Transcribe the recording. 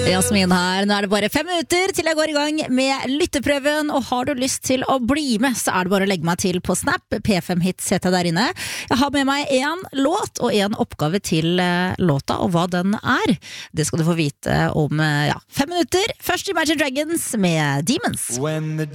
Jasmin her, nå det bare 5 minutter til jeg går I gang med lytteprøven, og har du lyst til å bli med, så det bare å legge meg til på Snap, P5 Hits heter jeg der inne. Jeg har med meg en låt og en oppgave til låta, og hva den det skal du få vite om 5 minutter. Først Imagine Dragons med Demons.